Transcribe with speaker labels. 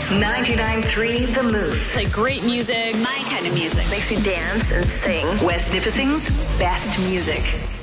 Speaker 1: 99.3 The Moose.
Speaker 2: Like great music.
Speaker 1: My kind of music. Makes me dance and sing. West Nipissing's best music.